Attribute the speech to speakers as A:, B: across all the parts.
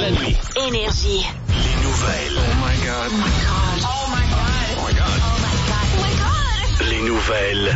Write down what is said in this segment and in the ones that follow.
A: la nuit.
B: Énergie.
A: Les nouvelles.
C: Oh my God.
B: Oh my God. Oh my God.
A: Oh my God.
B: Oh my God. Oh my God.
A: Les nouvelles.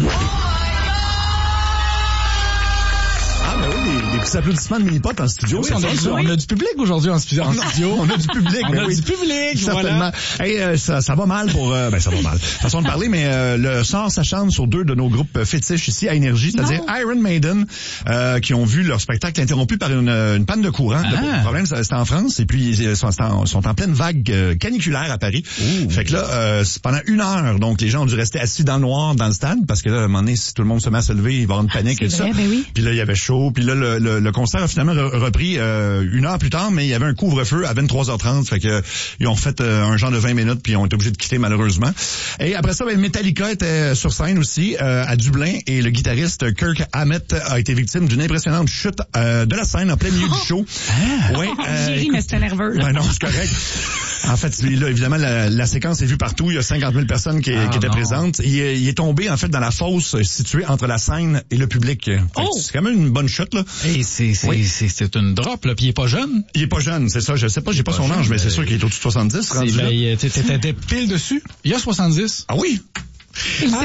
D: Ah, ben oui, des petits applaudissements de mini-pot en studio.
E: Oui, on a du public aujourd'hui en studio.
D: On a du public.
E: On a du public,
D: certainement. Hey, ça va mal pour... ça va mal. Façon de parler, mais le sort s'acharne sur deux de nos groupes fétiches ici à Énergie, c'est-à-dire Iron Maiden, qui ont vu leur spectacle interrompu par une panne de courant. Le problème, c'était en France, et puis ils sont en pleine vague caniculaire à Paris. Fait que là, pendant 1 heure, donc les gens ont dû rester assis dans le noir dans le stade, parce que là, à un moment donné, si tout le monde se met à se lever, il va y avoir une panique et tout ça.
F: Ben oui.
D: Puis là, il y avait chaud. Puis là, le concert a finalement repris 1 heure plus tard, mais il y avait un couvre-feu à 23h30. Fait que ils ont fait un genre de 20 minutes, puis ils ont été obligés de quitter malheureusement. Et après ça, Metallica était sur scène aussi à Dublin, et le guitariste Kirk Hammett a été victime d'une impressionnante chute de la scène en plein milieu du show.
F: Oui, j'ai ri, mais c'était nerveux.
D: Ben non, c'est correct. En fait, là, évidemment, la séquence est vue partout. Il y a 50 000 personnes qui étaient présentes. Il est tombé, en fait, dans la fosse située entre la scène et le public. C'est quand même une bonne chute, là.
E: Hey, c'est une drop, là. Puis il est pas jeune.
D: Il est pas jeune, c'est ça. Je sais pas, j'ai pas son âge, mais c'est sûr qu'il est au-dessus de 70.
E: T'étais pile dessus. Il y a 70.
D: Ah oui?
E: À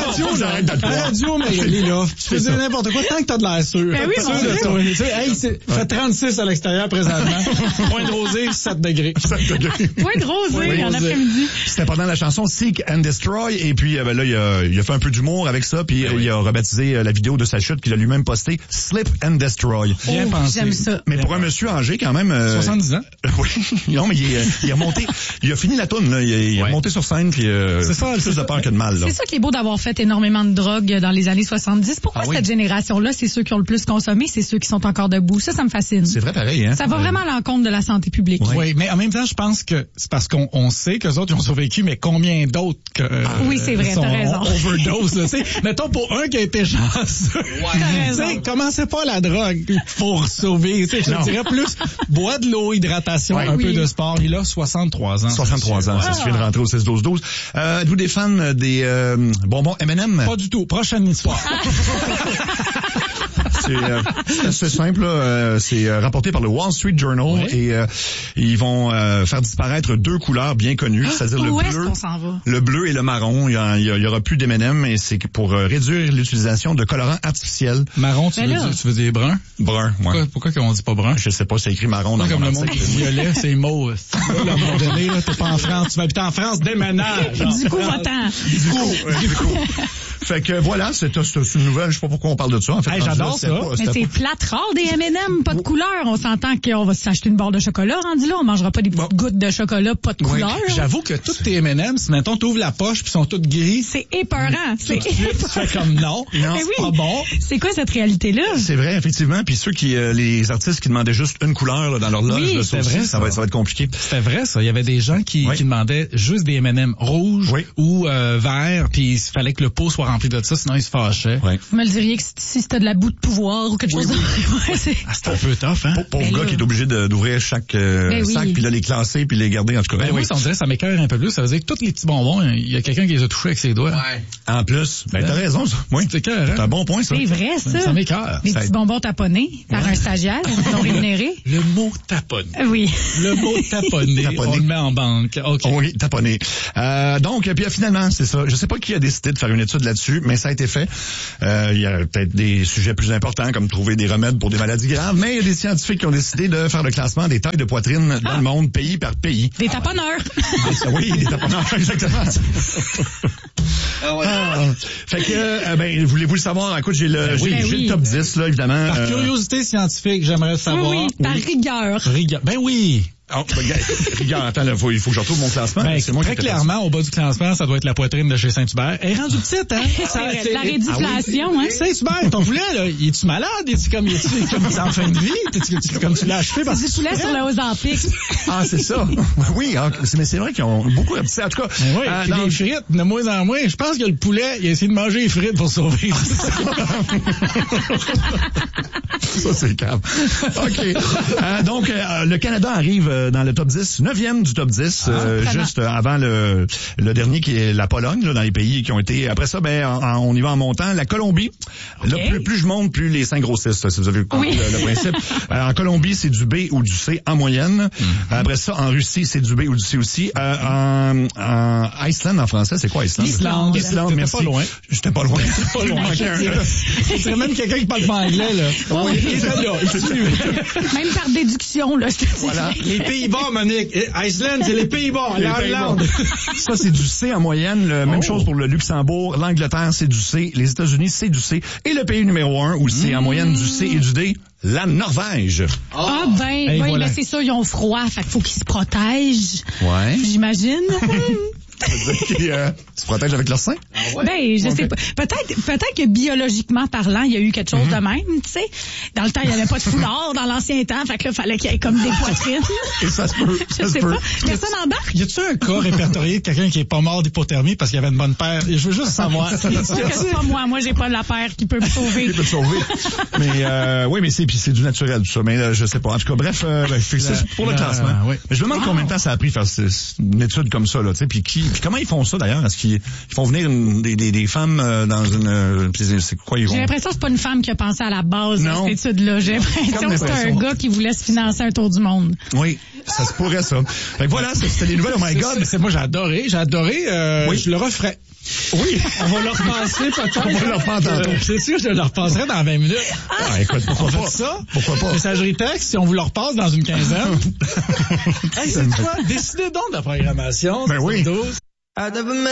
E: la radio, mais là, tu fais dire n'importe quoi tant que t'as de l'air sûr.
F: Ben oui,
E: fait 36 à l'extérieur présentement. Point de rosée, 7 degrés.
D: 7 degrés.
F: Point de rosée en après-midi.
D: C'était pendant la chanson Seek and Destroy, et puis là, il a fait un peu d'humour avec ça, puis il a rebaptisé la vidéo de sa chute qu'il a lui-même posté Slip and Destroy.
E: Bien pensé.
F: J'aime ça.
D: Mais pour un monsieur âgé, quand même...
E: 70 ans.
D: Oui. Non, mais il est remonté. Il a fini la toune, là. Il est remonté sur scène, puis
E: c'est ça,
D: plus de peur que de mal. Là.
F: C'est ça qui est beau d'avoir fait énormément de drogue dans les années 70. Pourquoi cette génération-là, c'est ceux qui ont le plus consommé, c'est ceux qui sont encore debout? Ça me fascine.
D: C'est vrai pareil, hein?
F: Ça va vraiment à l'encontre de la santé publique.
E: Oui, mais en même temps, je pense que c'est parce qu'on sait qu'eux autres, ils ont survécu, mais combien d'autres que...
F: oui, c'est vrai, t'as raison.
E: Overdose, là, tu sais. Mettons, pour un qui a été chanceux. Tu sais, commencez pas la drogue pour sauver. Tu sais, je dirais plus, bois de l'eau, hydratation, un peu de sport. Il a 63 ans.
D: 63 ans, ça suffit de rentrer au 16-12-12. Êtes-vous des fans des bonbons M&M?
E: Pas du tout. Prochaine histoire.
D: C'est assez simple, là. C'est rapporté par le Wall Street Journal, et ils vont faire disparaître 2 couleurs bien connues, c'est-à-dire le bleu et le marron. Il y aura plus d'M&M, et c'est pour réduire l'utilisation de colorants artificiels.
E: Marron, tu veux dire brun?
D: Brun, ouais.
E: Pourquoi on dit pas brun?
D: Je sais pas, c'est écrit marron dans
E: comme
D: mon
E: le monde violet, c'est mauve. Là, à un moment donné, là, t'es pas en France, tu vas habiter en France, déménage.
F: Du coup, va-t'en.
D: Du coup. Fait que voilà, c'est une nouvelle, je sais pas pourquoi on parle de ça. En fait,
E: j'adore ça.
F: Mais c'est plate rare des M&M, pas de couleur. On s'entend qu'on va s'acheter une barre de chocolat, rendu là. On mangera pas des petites gouttes de chocolat, pas de couleur.
E: J'avoue que toutes tes M&M, si mettons t'ouvres la poche puis sont toutes gris.
F: C'est épeurant.
E: Tu fais comme non, c'est pas bon.
F: C'est quoi cette réalité-là?
D: C'est vrai, effectivement. Puis ceux les artistes qui demandaient juste une couleur là, dans leur loge,
E: c'est vrai,
D: ça va être compliqué.
E: C'est vrai, ça. Il y avait des gens qui demandaient juste des M&M rouges ou verts, puis il fallait que le pot soit rempli de ça, sinon ils se fâchaient.
F: Vous me le diriez que si c'était de la boue de pouvoir ou quelque chose
D: c'est
E: un peu tough, hein?
D: Pauvre gars qui est obligé d'ouvrir chaque sac, puis là les classer, puis les garder en tout cas.
E: Ça, on dirait ça m'écoeure un peu plus. Ça veut dire que tous les petits bonbons, il y a quelqu'un qui les a touchés avec ses doigts.
D: Ouais. En plus, t'as raison, ça. Oui. C'est un bon point, ça.
F: C'est vrai, ça.
E: Ça m'écoeure.
F: Les petits bonbons taponnés par un stagiaire non rémunéré.
E: Le mot taponné.
F: Oui.
E: Le mot taponné. On le met en banque. Okay.
D: Oui, taponné. Donc, puis finalement, c'est ça. Je sais pas qui a décidé de faire une étude là-dessus, mais ça a été fait. Il y a peut-être des sujets plus importants, comme trouver des remèdes pour des maladies graves, mais il y a des scientifiques qui ont décidé de faire le classement des tailles de poitrine dans le monde, pays par pays.
F: Des taponneurs.
D: Oui, des taponneurs, exactement. Fait que, voulez-vous le savoir? Écoute, j'ai le top 10, là, évidemment.
E: Par curiosité scientifique, j'aimerais savoir.
F: Oui, par rigueur.
E: Ben oui.
D: Rigueur, attends, il faut que je retrouve mon classement.
E: C'est moi très clairement, au bas du classement, ça doit être la poitrine de chez Saint-Hubert. Elle est rendue petite, hein?
F: C'est la réduflation, hein?
E: Saint-Hubert, ton poulet, là, es-tu malade? Es-tu comme en fin de vie? Comme tu l'as acheté parce que...
F: C'est du poulet sur le Ozempic.
D: Ah, c'est ça. Oui, mais c'est vrai qu'ils ont beaucoup appétit. En tout cas,
E: dans les frites, de moins en moins, je pense que le poulet, il a essayé de manger les frites pour sauver.
D: Ça, c'est calme. OK. Donc, le Canada arrive dans le top 10, 9e du top 10, juste avant le dernier qui est la Pologne, là, dans les pays qui ont été... Après ça, on y va en montant. La Colombie, là, plus je monte, plus les seins grossissent, si vous avez compris le principe. En Colombie, c'est du B ou du C en moyenne. Après ça, en Russie, c'est du B ou du C aussi. En Iceland, en français, c'est quoi Islande? Islande, merci.
E: Pas loin.
D: J'étais pas loin.
E: Pas loin. C'est même quelqu'un qui parle pas anglais, là.
F: Oui,
E: il était là.
F: Même par déduction, là.
E: Voilà. Les Pays-Bas, Monique. Iceland, c'est les Pays-Bas. L'Irlande.
D: Ça, c'est du C en moyenne. Même chose pour le Luxembourg. L'Angleterre, c'est du C. Les États-Unis, c'est du C. Et le pays numéro 1, où c'est en moyenne du C et du D, la Norvège.
F: Oui, voilà. Mais c'est ça, ils ont froid, fait qu'il faut qu'ils se protègent.
D: Ouais.
F: J'imagine.
D: Ça veut dire qu'ils se protègent avec leurs seins?
F: Je sais pas. Peut-être que biologiquement parlant, il y a eu quelque chose de même, tu sais. Dans le temps, il n'y avait pas de foulard dans l'ancien temps, fait que là, il fallait qu'il y ait comme des poitrines.
D: Et ça se peut.
F: Je sais pas. Personne embarque.
E: Y a-tu un cas répertorié de quelqu'un qui est pas mort d'hypothermie parce qu'il y avait une bonne paire? Je veux juste savoir.
F: C'est pas moi. Moi, j'ai pas la paire qui peut me sauver.
D: Qui peut me sauver. Mais, oui, mais c'est du naturel, tout ça. Mais, je sais pas. En tout cas, bref, c'est pour le classement.
E: Oui.
D: Mais je me demande combien de temps ça a pris faire une étude comme ça, là, tu sais, puis comment ils font ça d'ailleurs? Est-ce qu'ils font venir des femmes dans une... C'est quoi ils vont?
F: J'ai l'impression que c'est pas une femme qui a pensé à la base de cette étude-là. J'ai l'impression que c'est un gars qui voulait se financer un tour du monde.
D: Oui, ça se pourrait ça. Fait que voilà, c'était les nouvelles. Oh my God!
E: Moi, j'ai adoré. Oui. Je le referais.
D: Oui.
E: On va le repasser peut-être.
D: On va le reprendre tantôt.
E: C'est sûr que je le repasserai dans 20 minutes.
D: Écoute, pourquoi pas?
E: Ça?
D: Pourquoi pas?
E: Messagerie texte, si on vous le repasse dans une quinzaine. Hey, c'est quoi? Décidez donc de la programmation.
D: Ben oui.
E: 12.